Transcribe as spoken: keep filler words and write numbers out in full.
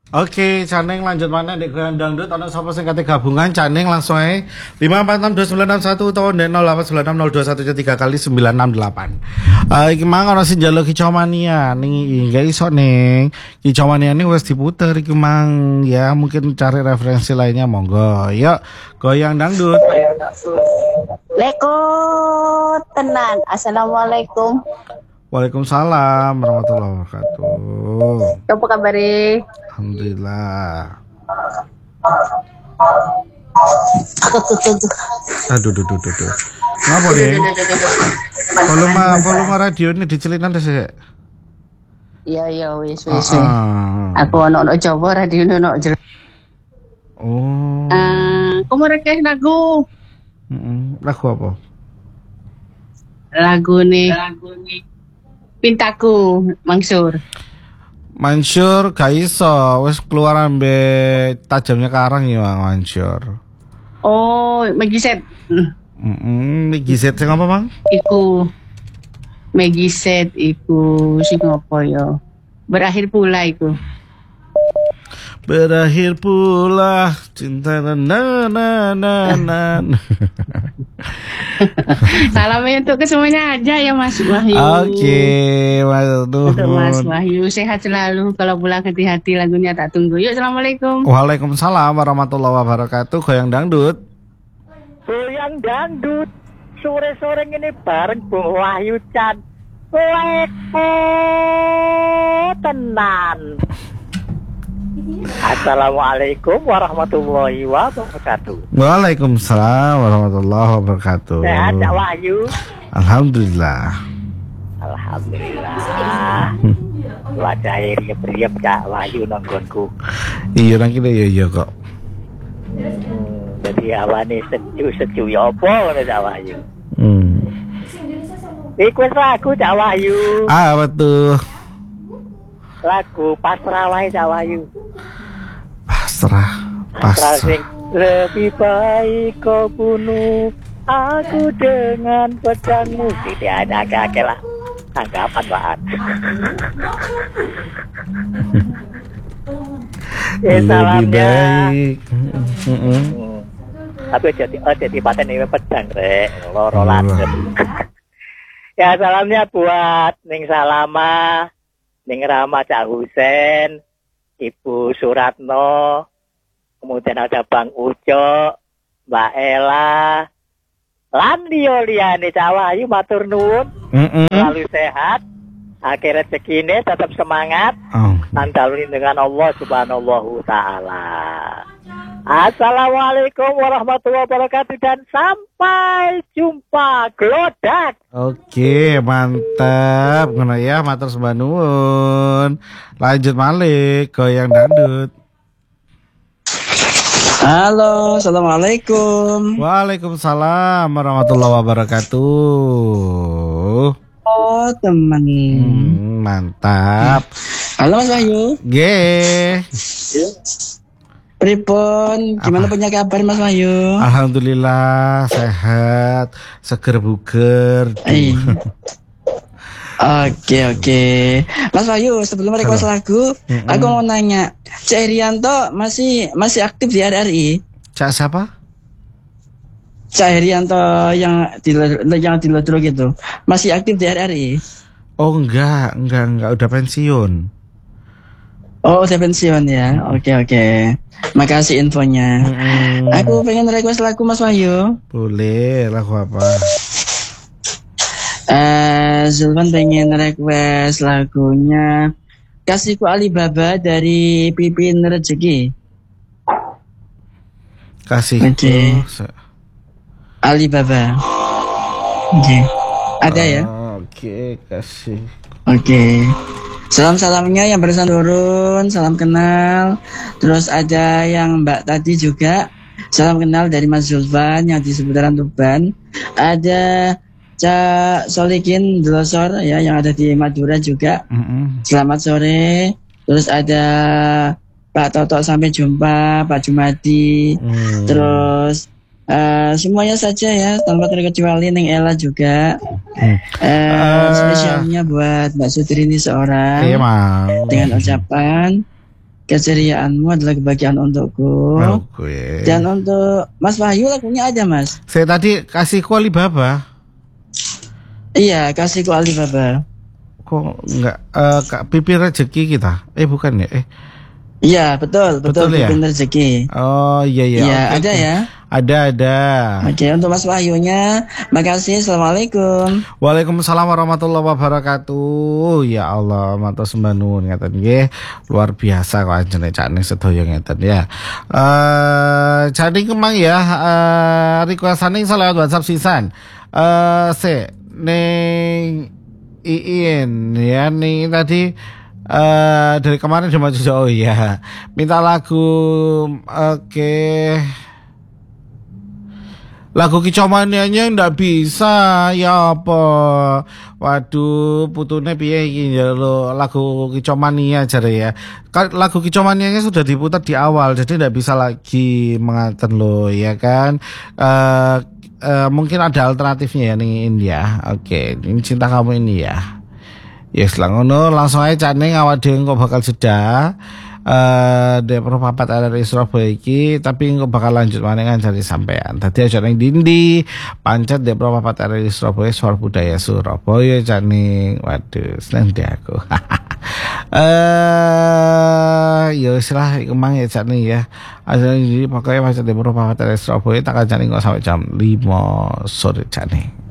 Oke, Caneng lanjut mana dek goyang dangdut ana sapa sing kate gabungan Caneng langsung ae lima empat enam dua sembilan enam satu utawa nol delapan sembilan enam nol dua satu tiga kali sembilan enam delapan. Eh iki mang ana sing njaluk kicomania ning enggak iso ning. Kicomania ini wis diputer iki mang ya mungkin cari referensi lainnya monggo. Yuk goyang dangdut. Leko tenan. Assalamualaikum. Waalaikumsalam warahmatullahi wabarakatuh. Apa kabar? Alhamdulillah. Aku tuh tuh tuh. Aduh, duh, duh, duh, duh. Ngapa nih? Volume volume radio ini dicelinan deh sih. Iya iya wis wis. Ah. Aku ono ono Jawa radio ono jero. Oh. Eh, kamu rekeh lagu. Heeh. Lagu apa? Lagu nih. Lagu nih. Pintaku Mansur. Mansur gak iso, wis keluar ambe tajamnya karang ya Mansur. Oh, Megiset. Heeh, Megiset sing apa, Bang? Iku Megiset iku sing apa ya? Berakhir pula iku. Berakhir pula cinta na na na na. Salamnya untuk ke semuanya aja ya Mas Wahyu. Oke, Mas Duhun. Untuk Mas Wahyu sehat selalu. Kalau pulang hati-hati lagunya tak tunggu. Yuk, assalamualaikum. Waalaikumsalam warahmatullahi wabarakatuh. Goyang dangdut. Goyang dangdut. Sore-sore ini bareng Bung Wahyu Chan. Leko tenan. Assalamualaikum warahmatullahi wabarakatuh. Waalaikumsalam warahmatullahi wabarakatuh. Sehat Cak Wahyu? Alhamdulillah. Alhamdulillah. Wajah airnya beriap Cak Wahyu nonggonku. Iya orang kita iya iya kok. Hmm, jadi awane sejuk-sejuk ya apa ngono Cak Wahyu? Hmm. Iku lagu Cak Wahyu. Ah betul. Lagu pasrah wae Cak Wahyu. Pasrah, Pasrah pasrah. sing lebih baik kau bunuh aku dengan pedangmu. Tidak ada kakek lah. Tanggapan bahan. Eh, Lebih salamnya. baik. Heeh. Hmm. Tapi jadi oh jadi paten ini pedang rek loro lanjut. Ya salamnya buat Ning Salama, Ning Rama Cak Husen, Ibu Suratno, kemudian ada Bang Ujo, Mbak Ella, lan liyo liyane Cak Wahyu matur nuwun, Heeh. selalu sehat, akhir rezekine tetap semangat, Oh. andalun dengan Allah Subhanahu taala. Assalamualaikum warahmatullahi wabarakatuh dan sampai jumpa glodak. Oke, mantap. Ngono ya, matur sembah nuwun. Lanjut Malik, goyang dangdut. Halo, assalamualaikum. Waalaikumsalam warahmatullahi wabarakatuh. Oh, teman. Hmm, mantap. Halo Mas Wahyu. Ge. Pripun, gimana Apa? punya kabar Mas Wahyu? Alhamdulillah sehat, seger buger. Eh. Oke oke, Mas Wahyu sebelum request lagu, Mm-mm. aku mau nanya, Cak Herianto masih masih aktif di R R I? Cak siapa? Cak Herianto yang di yang di Lodro gitu, masih aktif di R R I? Oh enggak, enggak, enggak udah pensiun. Oh udah pensiun ya, oke oke. Makasih infonya. Mm-mm. Aku pengen request lagu Mas Wahyu. Boleh, lagu apa? Eh, Zulfan pengen request lagunya Kasihku Alibaba dari Pipin Rezeki. Kasihku. Oke. Se- Alibaba. Oke. Ada ya? Oh, Oke, kasih. Oke. Salam-salamnya yang barusan turun, salam kenal. Terus ada yang Mbak tadi juga, salam kenal dari Mas Zulfan yang di seputaran Tuban. Ada Cak Solikin Delosor ya yang ada di Madura juga. Mm-mm. Selamat sore. Terus ada Pak Toto sampai jumpa, Pak Jumadi. Hmm. Terus eh, semuanya saja ya tanpa terkecuali Neng Ella juga. Hmm. Eh, Eh. spesialnya buat Mbak Sutrini seorang Iya, Mang. dengan ucapan keceriaanmu adalah kebahagiaan untukku. Oke. Dan untuk Mas Wahyu lagunya ada Mas. Saya tadi kasih ku Alibaba. Iya, kasihku Alibaba. Kok enggak eh Kak Pipi Rezeki kita? Eh bukan ya? Eh. Iya, betul, betul, Betul ya? Pipin Rezeki. Oh iya iya. Iya, Oke, ada oke. ya. Ada ada. Oke, untuk Mas Wahyunya, makasih. Assalamualaikum. Waalaikumsalam warahmatullahi wabarakatuh. Ya Allah, matur sembah nuwun ngeten nggih. Luar biasa kok anjene cakne sedaya ngeten ya. Eh jadi kemang ya eh requestane iso lewat WhatsApp sisan. Eh se ning Iin ya nih tadi eh dari kemarin cuma juga oh iya minta lagu oke lagu kicomanianya ndak bisa ya apa waduh putune piye iki ya lo lagu kicomania jare ya Ka- lagu kicomanianya sudah diputar di awal jadi ndak bisa lagi mengaten lo ya kan eh eh, mungkin ada alternatifnya ya nih India oke ini cinta kamu ini ya yes lah ngono langsung aja cane awak dhewe kok bakal jeda eh dek pro papat R R I Surabaya iki tapi kok bakal lanjut maneh kan cari sampean. Dadi aja ning dindi pancet dek pro papat R R I Surabaya Suara Budaya Surabaya cane waduh seneng deh aku. Eh ya wis lah iku mang ya cane ya. Aja jadi pokoknya pancet dek pro papat R R I Surabaya tak kancane kok sampai jam lima sore cane.